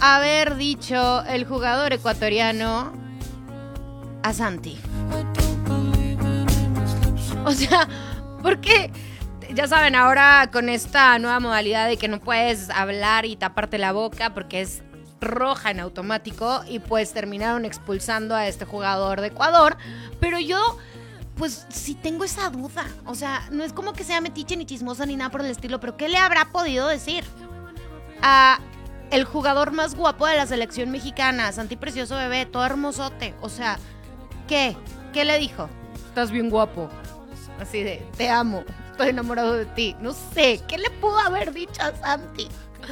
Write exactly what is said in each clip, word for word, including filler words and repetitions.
haber dicho el jugador ecuatoriano a Santi? O sea, porque ya saben, ahora con esta nueva modalidad de que no puedes hablar y taparte la boca porque es roja en automático, y pues terminaron expulsando a este jugador de Ecuador, pero yo pues sí tengo esa duda. O sea, no es como que sea metiche ni chismosa ni nada por el estilo, pero ¿qué le habrá podido decir a el jugador más guapo de la selección mexicana, Santi Precioso Bebé, todo hermosote? O sea, ¿qué? ¿Qué le dijo? Estás bien guapo. Así de, te amo, estoy enamorado de ti. No sé, ¿qué le pudo haber dicho a Santi?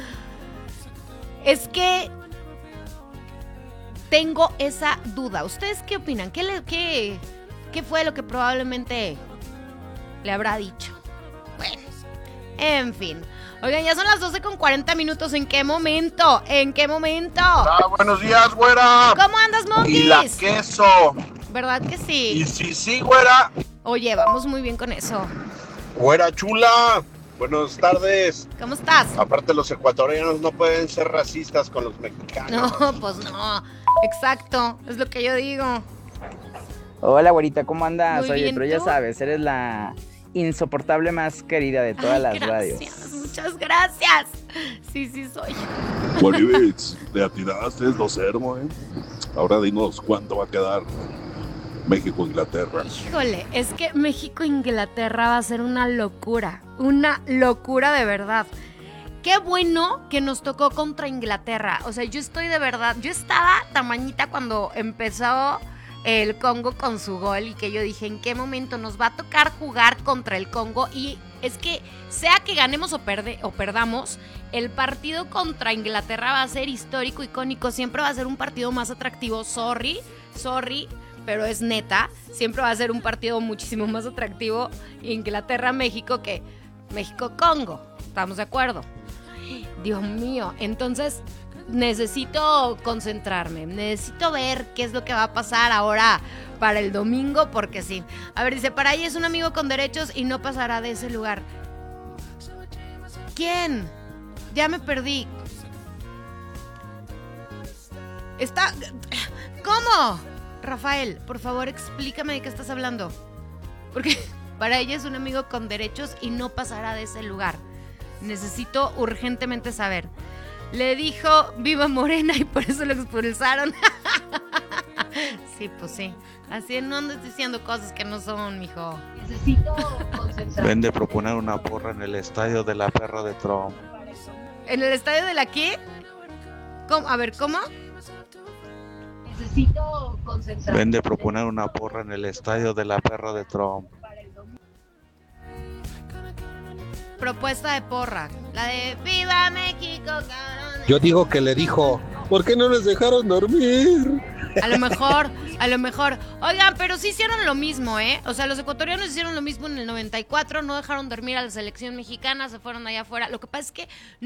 Es que tengo esa duda. ¿Ustedes qué opinan? ¿Qué, le, qué, qué fue lo que probablemente le habrá dicho? Bueno, en fin. Oigan, ya son las doce con cuarenta minutos. ¿En qué momento? ¿En qué momento? Ah, buenos días, güera. ¿Cómo andas, Monguis? Y la queso. ¿Verdad que sí? Y sí, sí, güera. Oye, vamos muy bien con eso. Güera chula. Buenas tardes. ¿Cómo estás? Aparte, los ecuatorianos no pueden ser racistas con los mexicanos. No, pues no. Exacto, es lo que yo digo. Hola, güerita, ¿cómo andas? Muy Oye, bien, pero ya ¿tú? sabes, eres la insoportable más querida de todas Ay, las gracias, radios. muchas gracias. Sí, sí soy. Juanivitz, le atinaste, es dos hermo, ¿eh? Ahora dinos cuánto va a quedar México-Inglaterra. Híjole, es que México-Inglaterra va a ser una locura. Una locura de verdad. Qué bueno que nos tocó contra Inglaterra. O sea, yo estoy de verdad... Yo estaba tamañita cuando empezó el Congo con su gol y que yo dije, ¿en qué momento nos va a tocar jugar contra el Congo? Y es que sea que ganemos o, perde, o perdamos, el partido contra Inglaterra va a ser histórico, icónico. Siempre va a ser un partido más atractivo. Sorry, sorry, pero es neta. Siempre va a ser un partido muchísimo más atractivo Inglaterra-México que México-Congo. ¿Estamos de acuerdo? Dios mío, entonces necesito concentrarme, necesito ver qué es lo que va a pasar ahora para el domingo, porque sí. A ver, dice, para ella es un amigo con derechos y no pasará de ese lugar. ¿Quién? Ya me perdí. Está... ¿Cómo? Rafael, por favor, explícame de qué estás hablando. Porque para ella es un amigo con derechos y no pasará de ese lugar. Necesito urgentemente saber. Le dijo viva Morena y por eso lo expulsaron. Sí, pues sí. Así no andes diciendo cosas que no son, mijo. Necesito concentrarme. Ven de proponer una porra en el estadio de la perra de Trump. ¿En el estadio de la qué? ¿Cómo? A ver, ¿cómo? Necesito concentrarme. Ven de proponer una porra en el estadio de la perra de Trump. Propuesta de porra. La de viva México, cabrón. Yo digo que le dijo, ¿por qué no les dejaron dormir? A lo mejor, a lo mejor. Oigan, pero sí hicieron lo mismo, ¿eh? O sea, los ecuatorianos hicieron lo mismo en el noventa y cuatro, no dejaron dormir a la selección mexicana, se fueron allá afuera. Lo que pasa es que